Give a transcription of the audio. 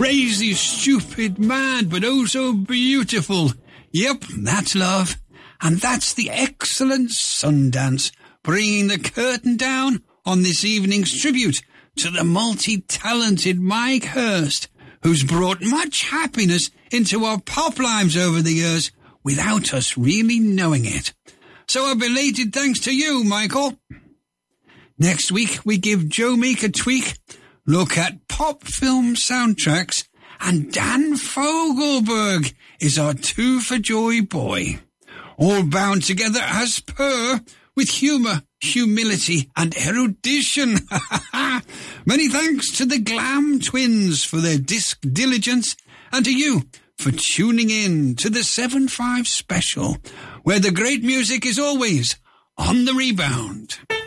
Crazy, stupid, mad, but oh so beautiful. Yep, that's love. And that's the excellent Sundance, bringing the curtain down on this evening's tribute to the multi-talented Mike Hurst, who's brought much happiness into our pop lives over the years without us really knowing it. So a belated thanks to you, Michael. Next week, we give Joe Meek a tweak, look at pop film soundtracks, and Dan Fogelberg is our Two for Joy boy. All bound together as per, with humour, humility, and erudition. Many thanks to the Glam Twins for their disc diligence, and to you for tuning in to the 7-5 special, where the great music is always on the rebound.